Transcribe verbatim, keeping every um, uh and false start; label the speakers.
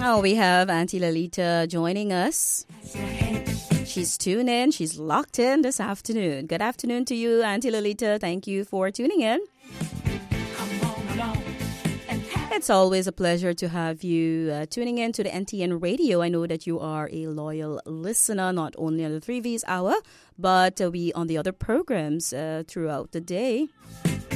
Speaker 1: Oh, we have Auntie Lalita joining us. She's tuned in. She's locked in this afternoon. Good afternoon to you, Auntie Lalita. Thank you for tuning in. It's always a pleasure to have you uh, tuning in to the N T N Radio. I know that you are a loyal listener, not only on the three V's Hour, but uh, we on the other programs uh, throughout the day.